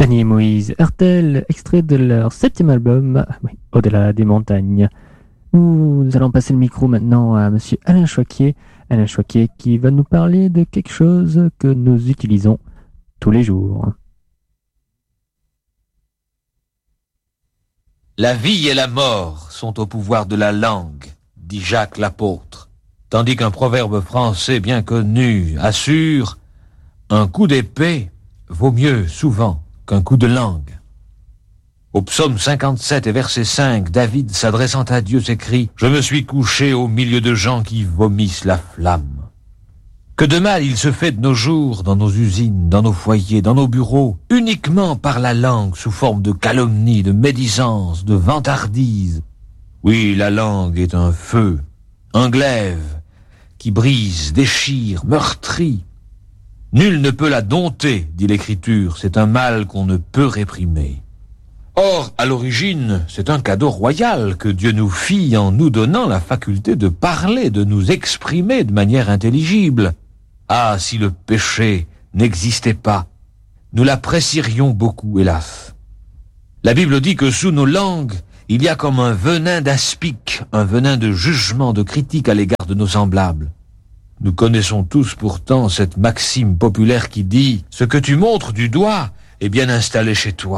Fanny et Moïse Hertel, extrait de leur 7e album, Au-delà des montagnes. Nous allons passer le micro maintenant à monsieur Alain Choquet. Alain Choquet qui va nous parler de quelque chose que nous utilisons tous les jours. La vie et la mort sont au pouvoir de la langue, dit Jacques l'apôtre, tandis qu'un proverbe français bien connu assure « Un coup d'épée vaut mieux souvent qu'un coup de langue ». Au psaume 57 et verset 5, David, s'adressant à Dieu, s'écrie « Je me suis couché au milieu de gens qui vomissent la flamme ». Que de mal il se fait de nos jours, dans nos usines, dans nos foyers, dans nos bureaux, uniquement par la langue, sous forme de calomnie, de médisance, de vantardise. Oui, la langue est un feu, un glaive, qui brise, déchire, meurtrit. Nul ne peut la dompter, dit l'Écriture, c'est un mal qu'on ne peut réprimer. Or, à l'origine, c'est un cadeau royal que Dieu nous fit en nous donnant la faculté de parler, de nous exprimer de manière intelligible. Ah, si le péché n'existait pas, nous l'apprécierions beaucoup, hélas. La Bible dit que sous nos langues, il y a comme un venin d'aspic, un venin de jugement, de critique à l'égard de nos semblables. Nous connaissons tous pourtant cette maxime populaire qui dit « Ce que tu montres du doigt est bien installé chez toi ».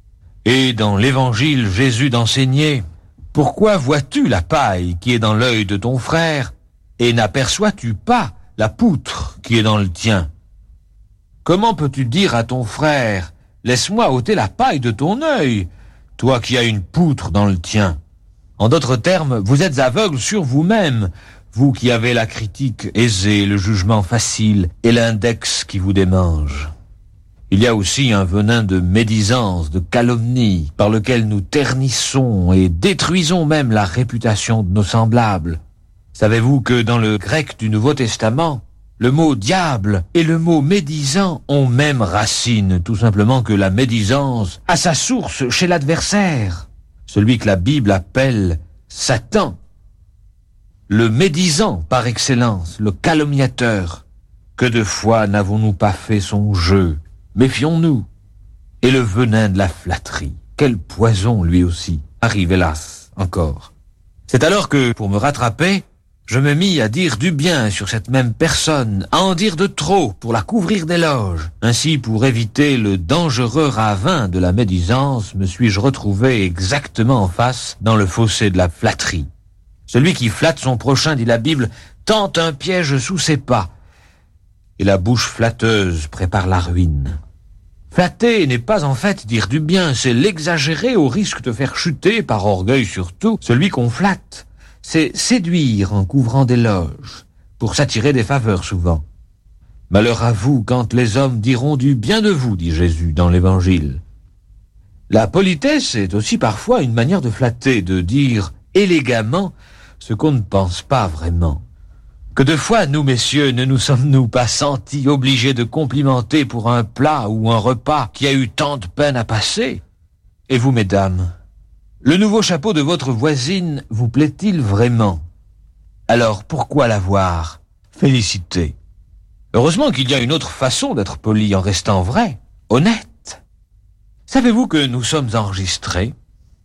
Et dans l'Évangile, Jésus d'enseigner « Pourquoi vois-tu la paille qui est dans l'œil de ton frère et n'aperçois-tu pas la poutre qui est dans le tien? Comment peux-tu dire à ton frère « Laisse-moi ôter la paille de ton œil, toi qui as une poutre dans le tien ?» En d'autres termes, vous êtes aveugle sur vous-même, vous qui avez la critique aisée, le jugement facile et l'index qui vous démange. Il y a aussi un venin de médisance, de calomnie, par lequel nous ternissons et détruisons même la réputation de nos semblables. Savez-vous que dans le grec du Nouveau Testament, le mot diable et le mot médisant ont même racine, tout simplement que la médisance a sa source chez l'adversaire, celui que la Bible appelle Satan. Le médisant par excellence, le calomniateur. Que de fois n'avons-nous pas fait son jeu? Méfions-nous. Et le venin de la flatterie, quel poison lui aussi, arrive hélas encore. C'est alors que, pour me rattraper, je me mis à dire du bien sur cette même personne, à en dire de trop pour la couvrir d'éloges. Ainsi, pour éviter le dangereux ravin de la médisance, me suis-je retrouvé exactement en face dans le fossé de la flatterie. Celui qui flatte son prochain, dit la Bible, tente un piège sous ses pas. Et la bouche flatteuse prépare la ruine. Flatter n'est pas en fait dire du bien, c'est l'exagérer au risque de faire chuter, par orgueil surtout, celui qu'on flatte. C'est séduire en couvrant d'éloges, pour s'attirer des faveurs souvent. Malheur à vous quand les hommes diront du bien de vous, dit Jésus dans l'Évangile. La politesse est aussi parfois une manière de flatter, de dire élégamment ce qu'on ne pense pas vraiment. Que de fois, nous, messieurs, ne nous sommes-nous pas sentis obligés de complimenter pour un plat ou un repas qui a eu tant de peine à passer? Et vous, mesdames, le nouveau chapeau de votre voisine vous plaît-il vraiment? Alors, pourquoi l'avoir? Félicitez. Heureusement qu'il y a une autre façon d'être poli en restant vrai, honnête. Savez-vous que nous sommes enregistrés?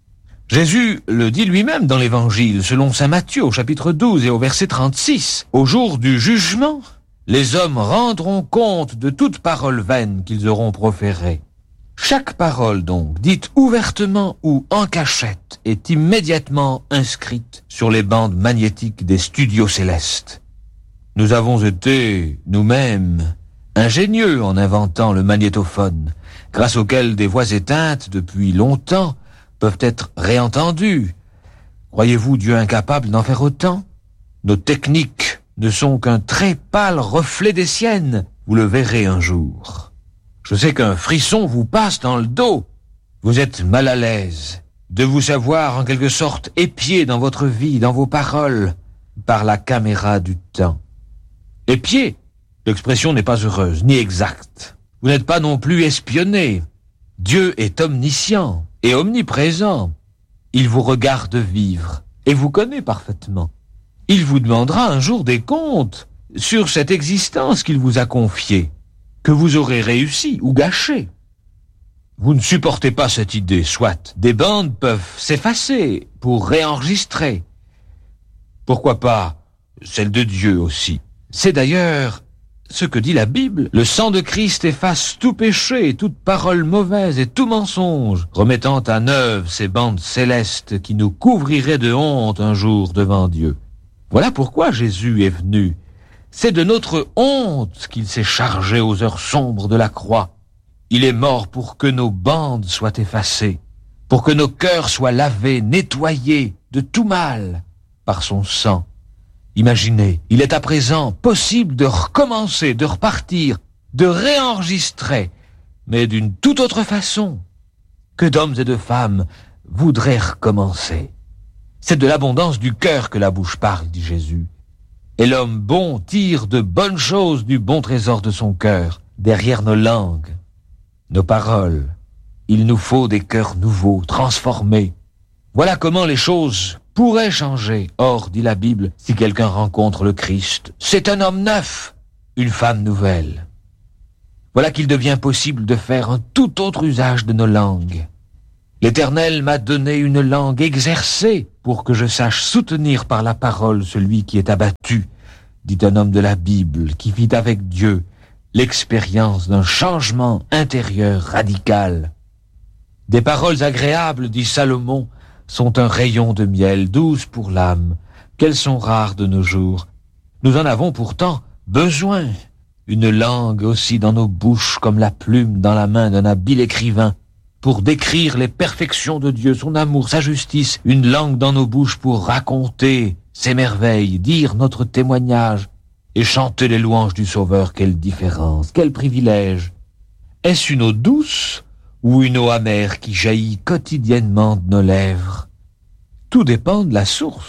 Jésus le dit lui-même dans l'Évangile, selon saint Matthieu au chapitre 12 et au verset 36. Au jour du jugement, les hommes rendront compte de toute parole vaine qu'ils auront proférée. Chaque parole donc, dite ouvertement ou en cachette, est immédiatement inscrite sur les bandes magnétiques des studios célestes. Nous avons été, nous-mêmes, ingénieux en inventant le magnétophone, grâce auquel des voix éteintes depuis longtemps peuvent être réentendues. Croyez-vous Dieu incapable d'en faire autant? Nos techniques ne sont qu'un très pâle reflet des siennes. Vous le verrez un jour. Je sais qu'un frisson vous passe dans le dos. Vous êtes mal à l'aise de vous savoir en quelque sorte épié dans votre vie, dans vos paroles, par la caméra du temps. Épié, l'expression n'est pas heureuse, ni exacte. Vous n'êtes pas non plus espionné. Dieu est omniscient et omniprésent. Il vous regarde vivre et vous connaît parfaitement. Il vous demandera un jour des comptes sur cette existence qu'il vous a confiée, que vous aurez réussi ou gâchée. Vous ne supportez pas cette idée, soit. Des bandes peuvent s'effacer pour réenregistrer. Pourquoi pas celle de Dieu aussi? C'est d'ailleurs ce que dit la Bible. Le sang de Christ efface tout péché, toute parole mauvaise et tout mensonge, remettant à neuf ces bandes célestes qui nous couvriraient de honte un jour devant Dieu. Voilà pourquoi Jésus est venu. C'est de notre honte qu'il s'est chargé aux heures sombres de la croix. Il est mort pour que nos bandes soient effacées, pour que nos cœurs soient lavés, nettoyés de tout mal par son sang. Imaginez, il est à présent possible de recommencer, de repartir, de réenregistrer, mais d'une toute autre façon. Que d'hommes et de femmes voudraient recommencer. C'est de l'abondance du cœur que la bouche parle, dit Jésus. Et l'homme bon tire de bonnes choses du bon trésor de son cœur, derrière nos langues, nos paroles. Il nous faut des cœurs nouveaux, transformés. Voilà comment les choses pourraient changer. Or, dit la Bible, si quelqu'un rencontre le Christ, c'est un homme neuf, une femme nouvelle. Voilà qu'il devient possible de faire un tout autre usage de nos langues. L'Éternel m'a donné une langue exercée pour que je sache soutenir par la parole celui qui est abattu, dit un homme de la Bible qui vit avec Dieu l'expérience d'un changement intérieur radical. Des paroles agréables, dit Salomon, sont un rayon de miel, douces pour l'âme, qu'elles sont rares de nos jours. Nous en avons pourtant besoin. Une langue aussi dans nos bouches comme la plume dans la main d'un habile écrivain, pour décrire les perfections de Dieu, son amour, sa justice, une langue dans nos bouches pour raconter ses merveilles, dire notre témoignage et chanter les louanges du Sauveur. Quelle différence, quel privilège! Est-ce une eau douce ou une eau amère qui jaillit quotidiennement de nos lèvres? Tout dépend de la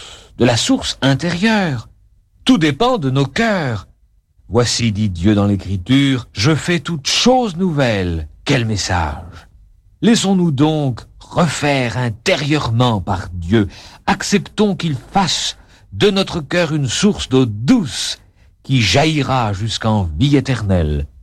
source intérieure. Tout dépend de nos cœurs. Voici, dit Dieu dans l'Écriture, je fais toutes choses nouvelles. Quel message! Laissons-nous donc refaire intérieurement par Dieu. Acceptons qu'il fasse de notre cœur une source d'eau douce qui jaillira jusqu'en vie éternelle.